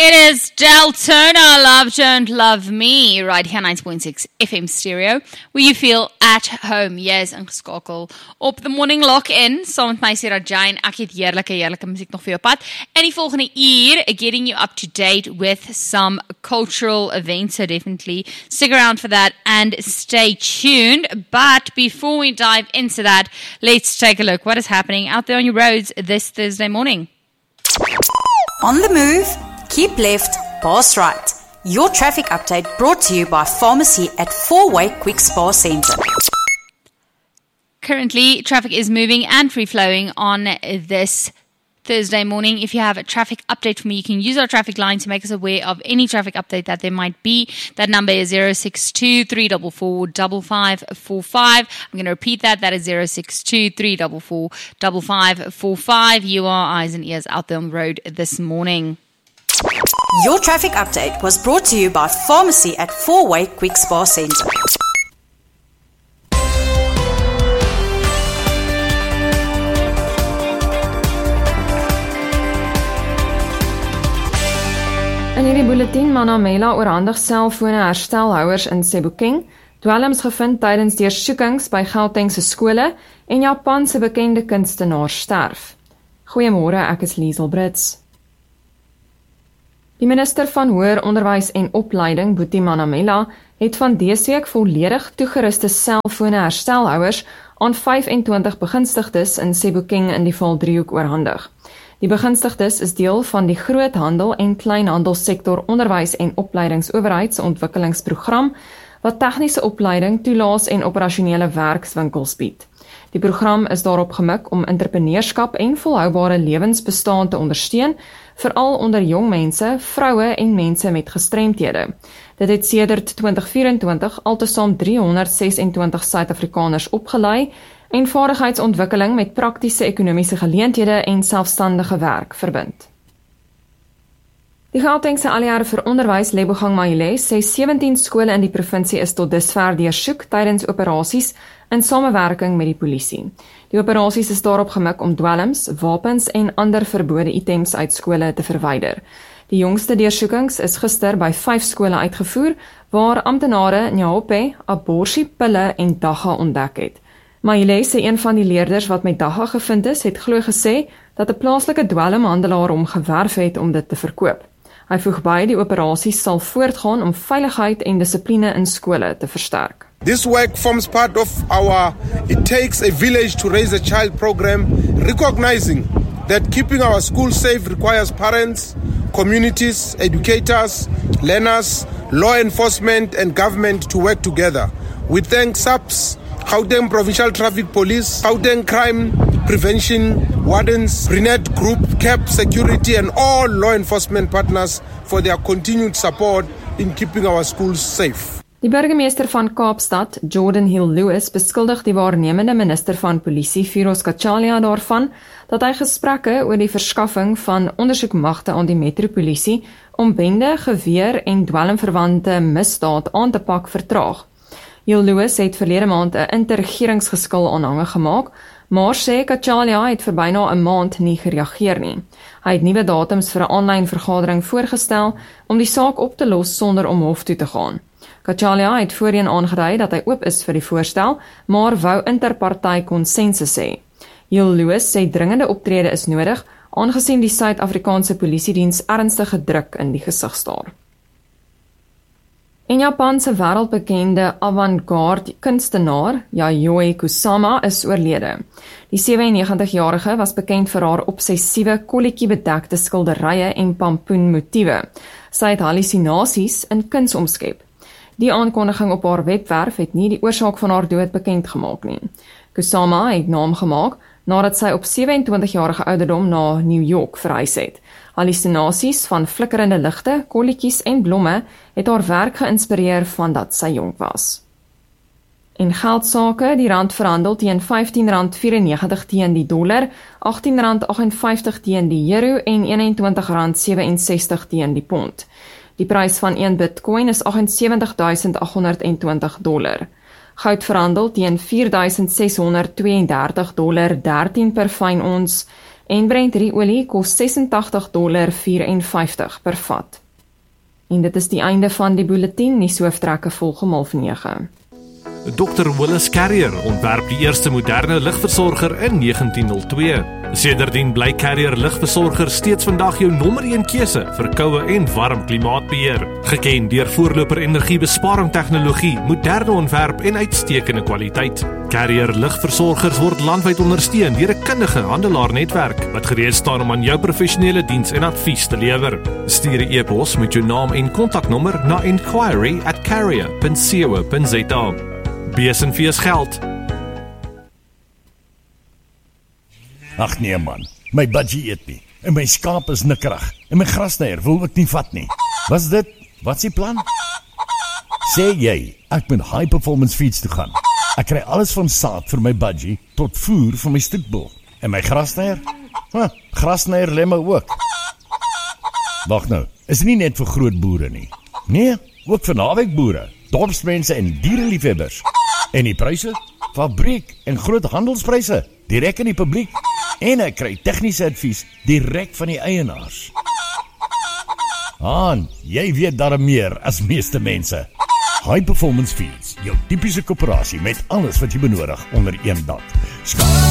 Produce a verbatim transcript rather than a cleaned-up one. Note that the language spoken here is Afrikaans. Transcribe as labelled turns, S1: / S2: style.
S1: It is Deltona, Love Don't Love Me, right here ninety point six F M stereo, where you feel at home. Yes, ingeskakel op the morning lock-in, saam met my Sarah Jane. Ek het heerlijke, heerlijke muziek nog vir jou pad. En die volgende uur, getting you up to date with some cultural events, so definitely stick around for that and stay tuned. But before we dive into that, let's take a look what is happening out there on your roads this Thursday morning.
S2: On the move, keep left, pass right. Your traffic update brought to you by Pharmacy at Four-Way Quick Spa Centre.
S1: Currently, traffic is moving and free-flowing on this Thursday morning. If you have a traffic update for me, you can use our traffic line to make us aware of any traffic update that there might be. That number is zero six two, three four four, five five four five. I'm going to repeat that. That is zero six two, three four four, five five four five. You are eyes and ears out there on the road this morning.
S2: Your traffic update was brought to you by Pharmacy at Four-Way Quick Spa Centre.
S3: In hierdie bulletin, Manamela oorhandig selfone herstelhouers in Sebokeng, dwelms gevind tydens deursoekings by Gautengse skole en Japan se bekende kunstenaar sterf. Goeiemôre, ek is Liesel Brits. Die minister van Hoër Onderwys en Opleiding, Boetie Manamela, het van dese week volledig toegeruste selfone herstelhouers aan vyf-en-twintig begunstigdes in Sebokeng in die Valdriehoek oorhandig. Die begunstigdes is deel van die groothandel en kleinhandelssektor onderwys en opleidingsowerheid se ontwikkelingsprogram wat tegniese opleiding, toelaas en operasionele werkswinkels bied. Die program is daarop gemik om entrepreneurskap en volhoubare lewensbestaan te ondersteun, veral onder jong mense, vroue en mense met gestremthede. Dit het sedert twintig vyf-en-twintig altesaam driehonderd ses-en-twintig Suid-Afrikaners opgelei en vaardigheidsontwikkeling met praktiese ekonomiese geleenthede en selfstandige werk verbind. Die Gautengse Alliare vir Onderwys, Lebogang Mayile, sê sewentien skole in die provinsie is tot dusver deursoek tydens operasies in samewerking met die polisie. Die operasies is daarop gemik om dwelms, wapens en ander verbode items uit skole te verwyder. Die jongste deursoekings is gister by vyf skole uitgevoer, waar amptenare Nyahope, aborsie, pille en dagga ontdek het. Mayile sê een van die leerders wat met dagga gevind is, het glo gesê dat 'n plaaslike dwelmhandelaar hom gewerf het om dit te verkoop. Hy voeg by die operasies sal voortgaan om veiligheid en dissipline in skole te versterk.
S4: This work forms part of our It Takes a Village to Raise a Child program, recognizing that keeping our schools safe requires parents, communities, educators, learners, law enforcement and government to work together. We thank S A P S, Gauteng Provincial Traffic Police, Gauteng Crime Prevention Wardens, Brinet Group, C A P Security and all law enforcement partners for their continued support in keeping our schools safe.
S3: Die burgemeester van Kaapstad, Jordan Hill-Lewis, beskuldig die waarnemende minister van polisie, Firoz Kachalia, daarvan dat hy gesprekke oor die verskaffing van ondersoekmagte aan die metropolisie om bende, geweer en dwelmverwante misdaad aan te pak vertraag. Hill-Lewis het verlede maand 'n interregeringsgeskil aanhange gemaak, maar sê Kachalia het vir byna 'n maand nie gereageer nie. Hy het nuwe datums vir 'n aanlyn vergadering voorgestel om die saak op te los sonder om hof toe te gaan. Kachalia het voorheen aangedui dat hy oop is vir die voorstel, maar wou interparty konsensus hê. Hill-Lewis sê dringende optrede is nodig, aangesien die Suid-Afrikaanse Polisiediens ernstige druk in die gesig staar. En Japan se wêreldbekende avant-garde kunstenaar, Yayoi Kusama, is oorlede. Die sewe-en-negentig-jarige was bekend vir haar obsessiewe kolletjie-bedekte skilderye en pampoenmotiewe. Sy het hallusinasies in kuns omskep. Die aankondiging op haar webwerf het nie die oorsaak van haar dood bekend gemaak nie. Kusama het naam gemaak nadat sy op sewe-en-twintig-jarige ouderdom na New York verhuis het. Hallusinasies van flikkerende ligte, kolletjies en blomme het haar werk geïnspireer van dat sy jonk was. En geldsake, die rand verhandel teen vyftien rand vyf-en-negentig teen die dollar, agttien rand agt en vyftig teen die euro en eenentwintig rand sewe en sestig teen die pond. Die prys van een bitcoin is agt en sewentig duisend agt honderd en twintig dollar. Goud verhandel teen vier duisend ses honderd twee en dertig dollar dertien per fyn ons En Brent-olie kos sesentagtig dollar vyf-en-vyftig per vat. En dit is die einde van die bulletin, die hoofdtrekke volg om half nege.
S5: dokter Willis Carrier ontwerp die eerste moderne ligversorger in negentien nul twee. Sedertdien bly Carrier ligversorger steeds vandag jou nommer een keuse vir koue en warm klimaatbeheer. Geken deur voorloper energiebesparing tegnologie, moderne ontwerp en uitstekende kwaliteit. Carrier ligversorgers word landwyd ondersteun deur 'n kundige handelaarnetwerk wat gereed staan om aan jou professionele diens en advies te lewer. Stuur 'n e-pos met jou naam en kontaknommer na inquiry at carrier dot co dot za. Bees en fees geld.
S6: Ag nee man, my budgie eet nie, en my skaap is nikkerig, en my grasnyer wil ek nie vat nie. Wat is dit? Wat is die plan? Sê jy, ek moet high performance feeds toe gaan. Ek kry alles van saad vir my budgie, tot voer vir my stoetbul. En my grasnyer? Huh, grasnyer lemme ook. Wag nou, is nie net vir groot boere nie. Nee, ook vir naweekboere, dorpsmense en diereliefhebbers. En die pryse? Fabriek en groot handelspryse, direk in die publiek. En ek kry tegniese advies direk van die eienaars. Haan, jy weet darm meer as meeste mense. High Performance Feeds, jou typiese koöperasie met alles wat jy benodig onder een dak. Skakel